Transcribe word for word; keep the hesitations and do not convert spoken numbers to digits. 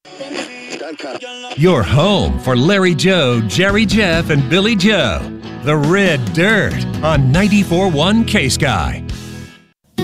Your home for Larry Joe, Jerry Jeff, and Billy Joe. The Red Dirt on ninety-four point one K-Sky.